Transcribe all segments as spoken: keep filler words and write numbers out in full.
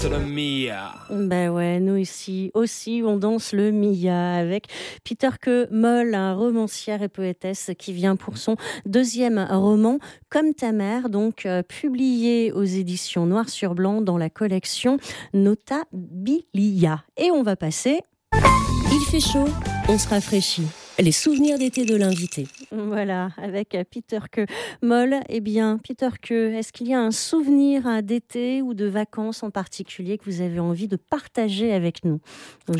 le Mia. Ben ouais, nous ici aussi, on danse le Mia avec Peter Que Moll, un romancière et poétesse qui vient pour son deuxième roman, Comme ta mère, donc euh, publié aux éditions Noir sur Blanc dans la collection Notabilia. Et on va passer... Il fait chaud, on se rafraîchit. Les souvenirs d'été de l'invité. Voilà, avec Peter Que Moll. Eh bien, Peter Que, est-ce qu'il y a un souvenir d'été ou de vacances en particulier que vous avez envie de partager avec nous aujourd'hui ?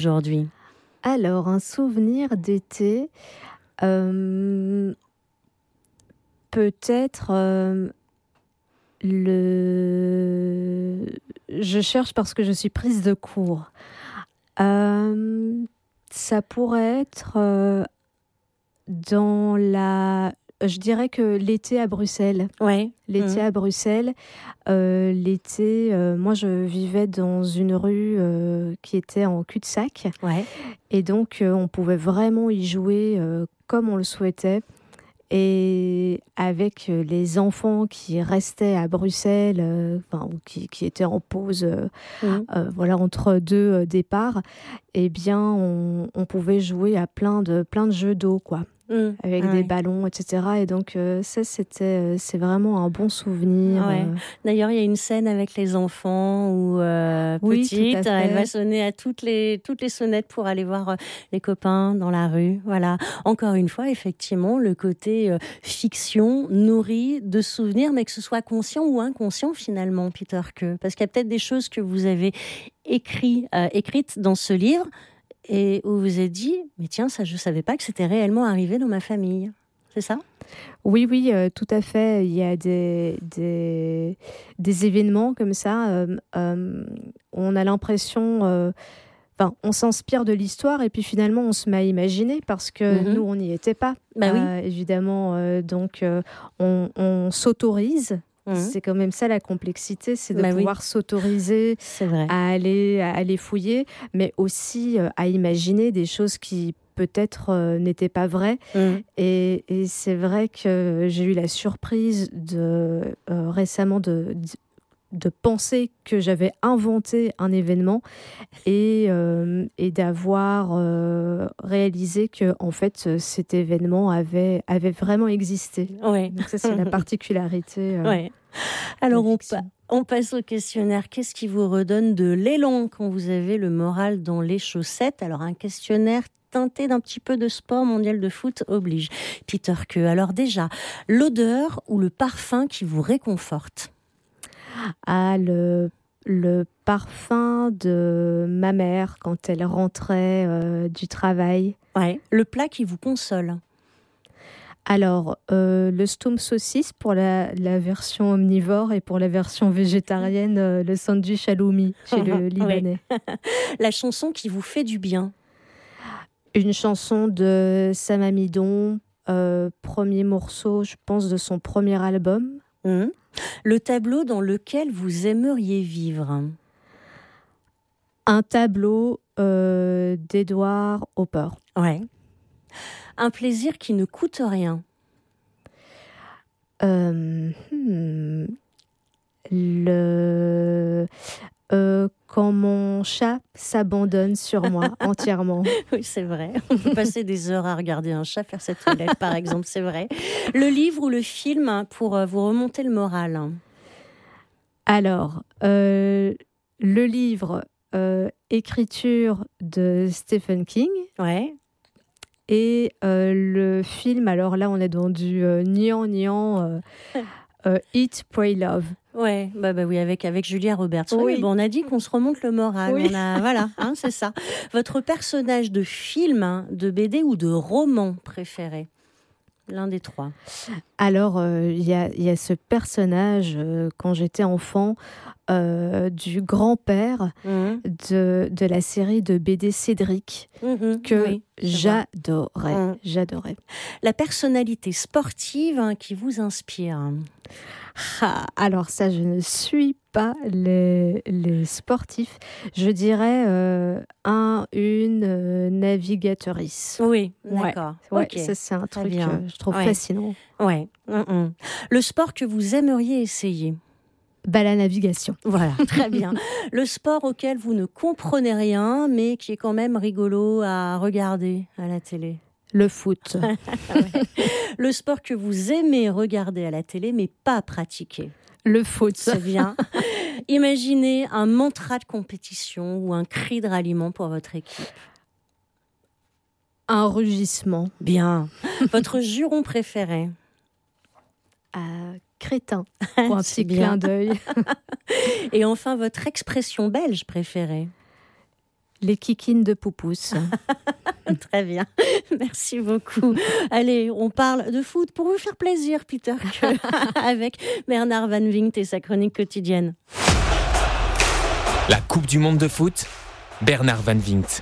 Alors, un souvenir d'été, euh, peut-être euh, le... Je cherche parce que je suis prise de court. Euh, ça pourrait être... Euh, Dans la... Je dirais que l'été à Bruxelles. Ouais. L'été mmh. à Bruxelles. Euh, l'été, euh, moi, je vivais dans une rue euh, qui était en cul-de-sac. Ouais. Et donc, euh, on pouvait vraiment y jouer euh, comme on le souhaitait. Et avec euh, les enfants qui restaient à Bruxelles, euh, enfin, ou qui, qui étaient en pause euh, Mmh. euh, voilà, entre deux euh, départs, eh bien, on, on pouvait jouer à plein de, plein de jeux d'eau, quoi. Mmh. Avec Ah des ouais. ballons, et cetera. Et donc, euh, ça, c'était, euh, c'est vraiment un bon souvenir. Ouais. euh. D'ailleurs, il y a une scène avec les enfants où euh, Oui, petite, tout à fait. elle va sonner à toutes les toutes les sonnettes pour aller voir euh, les copains dans la rue. Voilà. Encore une fois, effectivement, le côté euh, fiction nourri de souvenirs, mais que ce soit conscient ou inconscient finalement, Peter Que, parce qu'il y a peut-être des choses que vous avez écrit, euh, écrites dans ce livre et où vous vous êtes dit, mais tiens, ça, je savais pas que c'était réellement arrivé dans ma famille. C'est ça ? Oui, oui, euh, tout à fait. Il y a des, des, des événements comme ça. Euh, euh, on a l'impression... euh, Enfin, on s'inspire de l'histoire et puis finalement on se met à imaginer parce que Mhm. nous on n'y était pas. Bah oui. Euh, évidemment, euh, donc euh, on, on s'autorise. Mhm. C'est quand même ça la complexité, c'est de Bah oui. pouvoir s'autoriser C'est vrai. à aller, à aller fouiller, mais aussi euh, à imaginer des choses qui peut-être euh, n'étaient pas vraies. Mhm. Et, et c'est vrai que j'ai eu la surprise de, euh, récemment de, de de penser que j'avais inventé un événement et, euh, et d'avoir euh, réalisé que en fait cet événement avait, avait vraiment existé. Ouais. Donc ça, c'est la particularité. Euh, Ouais. Alors, de on, fiction. pa- on passe au questionnaire. Qu'est-ce qui vous redonne de l'élan quand vous avez le moral dans les chaussettes ? Alors, un questionnaire teinté d'un petit peu de sport, mondial de foot oblige. Peter Que, alors déjà, l'odeur ou le parfum qui vous réconforte ? Ah, le, le parfum de ma mère quand elle rentrait euh, du travail. Ouais. Le plat qui vous console ? Alors, euh, le stoum saucisse pour la, la version omnivore et pour la version végétarienne, euh, le sandwich halloumi chez le Libanais. La chanson qui vous fait du bien ? Une chanson de Sam Amidon, euh, premier morceau, je pense, de son premier album. Mmh. Le tableau dans lequel vous aimeriez vivre ? Un tableau euh, d'Edward Hopper. Ouais. Un plaisir qui ne coûte rien ? Euh, hmm, le... Euh, quand mon chat s'abandonne sur moi entièrement. Oui, c'est vrai. On peut passer des heures à regarder un chat faire sa toilette, par exemple, c'est vrai. Le livre ou le film pour euh, vous remonter le moral ? Alors, euh, le livre euh, Écriture de Stephen King Ouais. et euh, le film, alors là on est dans du euh, niant niant, euh, euh, Eat, Pray, Love. Ouais, bah, bah oui, avec, avec Julia Roberts. Oui, Oui. mais bon, on a dit qu'on se remonte le moral. Oui. On a, voilà, hein, c'est ça. Votre personnage de film, hein, de B D ou de roman préféré ? L'un des trois. Alors, il euh, y, a, y a ce personnage, euh, quand j'étais enfant, euh, du grand-père Mmh. de, de la série de B D Cédric, Mmh. que Oui, je vois. j'adorais. Mmh. J'adorais. La personnalité sportive hein, qui vous inspire ? Ah, alors ça, je ne suis pas les, les sportifs. Je dirais euh, un, une euh, navigatrice. Oui, Ouais. d'accord. Ouais, Ok. ça c'est un Très truc bien. que je trouve Ouais. fascinant. Ouais. Mmh, mmh. Le sport que vous aimeriez essayer ? Bah, la navigation. Voilà, très bien. Le sport auquel vous ne comprenez rien, mais qui est quand même rigolo à regarder à la télé. Le foot. Ouais. Le sport que vous aimez regarder à la télé, mais pas pratiquer. Le foot. C'est bien. Imaginez un mantra de compétition ou un cri de ralliement pour votre équipe. Un rugissement. Bien. Votre juron préféré? euh, Crétin, pour un C'est petit bien. clin d'œil. Et enfin, votre expression belge préférée? Les kikines de Poupousse. Très bien, merci beaucoup. Allez, on parle de foot pour vous faire plaisir, Peter, avec Bernard Van Vingt et sa chronique quotidienne. La Coupe du Monde de foot, Bernard Van Vingt.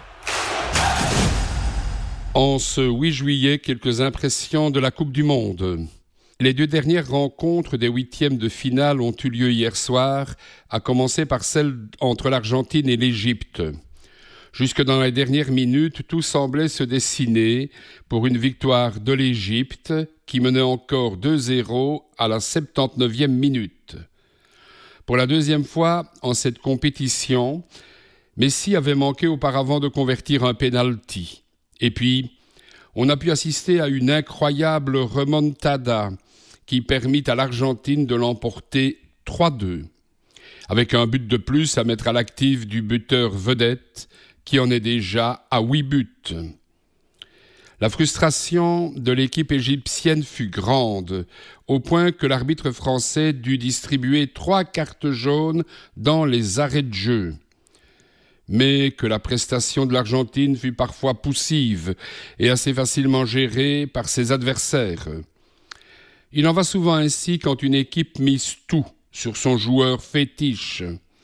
En ce huit juillet, quelques impressions de la Coupe du Monde. Les deux dernières rencontres des huitièmes de finale ont eu lieu hier soir, à commencer par celle entre l'Argentine et l'Égypte. Jusque dans les dernières minutes, tout semblait se dessiner pour une victoire de l'Égypte qui menait encore deux zéro à la soixante-dix-neuvième minute. Pour la deuxième fois en cette compétition, Messi avait manqué auparavant de convertir un penalty. Et puis, on a pu assister à une incroyable remontada qui permit à l'Argentine de l'emporter trois deux, avec un but de plus à mettre à l'actif du buteur vedette, qui en est déjà à huit buts. La frustration de l'équipe égyptienne fut grande, au point que l'arbitre français dut distribuer trois cartes jaunes dans les arrêts de jeu. Mais que la prestation de l'Argentine fut parfois poussive et assez facilement gérée par ses adversaires. Il en va souvent ainsi quand une équipe mise tout sur son joueur fétiche.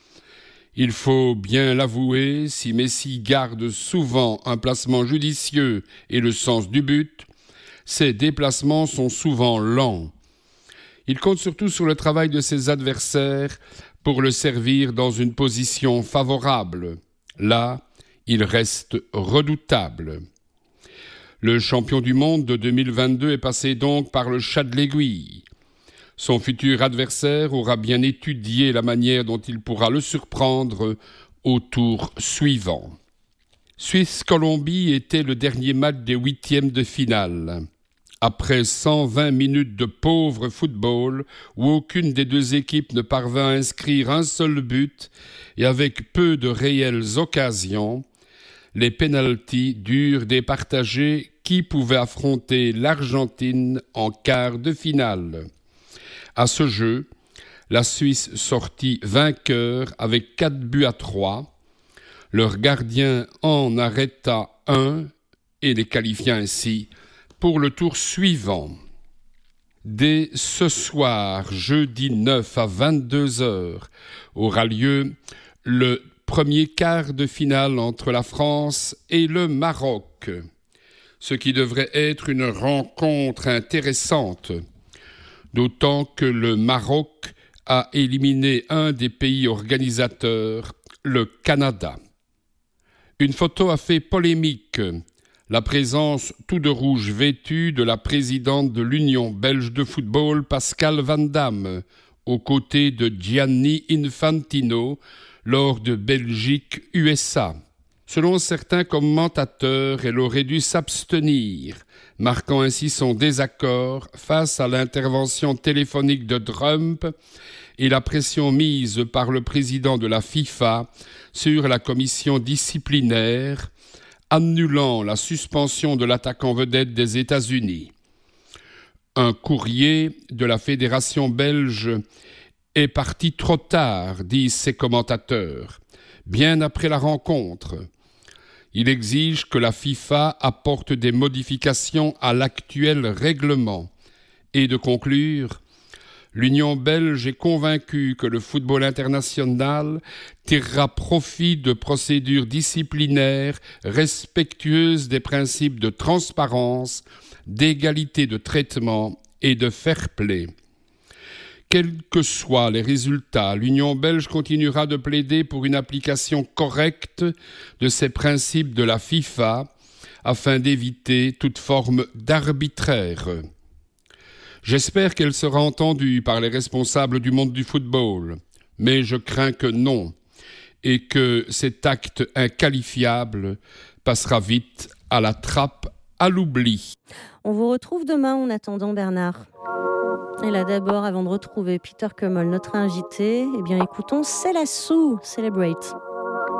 Il faut bien l'avouer, si Messi garde souvent un placement judicieux et le sens du but, ses déplacements sont souvent lents. Il compte surtout sur le travail de ses adversaires pour le servir dans une position favorable. Là, il reste redoutable. Le champion du monde de deux mille vingt-deux est passé donc par le chat de l'aiguille. Son futur adversaire aura bien étudié la manière dont il pourra le surprendre au tour suivant. Suisse-Colombie était le dernier match des huitièmes de finale. Après cent vingt minutes de pauvre football, où aucune des deux équipes ne parvint à inscrire un seul but et avec peu de réelles occasions, les pénaltys durent départager qui pouvait affronter l'Argentine en quart de finale. À ce jeu, la Suisse sortit vainqueur avec quatre buts à trois. Leur gardien en arrêta un et les qualifia ainsi pour le tour suivant. Dès ce soir, jeudi neuf à vingt-deux heures, aura lieu le premier quart de finale entre la France et le Maroc, ce qui devrait être une rencontre intéressante, d'autant que le Maroc a éliminé un des pays organisateurs, le Canada. Une photo a fait polémique, la présence tout de rouge vêtue de la présidente de l'Union belge de football, Pascal Van Damme, aux côtés de Gianni Infantino, lors de Belgique-U S A. Selon certains commentateurs, elle aurait dû s'abstenir, marquant ainsi son désaccord face à l'intervention téléphonique de Trump et la pression mise par le président de la FIFA sur la commission disciplinaire, annulant la suspension de l'attaquant vedette des États-Unis. Un courrier de la Fédération belge est parti trop tard, disent ses commentateurs, bien après la rencontre. Il exige que la FIFA apporte des modifications à l'actuel règlement et de conclure « L'Union belge est convaincue que le football international tirera profit de procédures disciplinaires respectueuses des principes de transparence, d'égalité de traitement et de fair play. Quels que soient les résultats, l'Union belge continuera de plaider pour une application correcte de ces principes de la FIFA afin d'éviter toute forme d'arbitraire. J'espère qu'elle sera entendue par les responsables du monde du football. Mais je crains que non, et que cet acte inqualifiable passera vite à la trappe, à l'oubli. On vous retrouve demain en attendant, Bernard. Et là d'abord, avant de retrouver Peter Kummel, notre invité, eh bien écoutons C'est la Sou, Celebrate.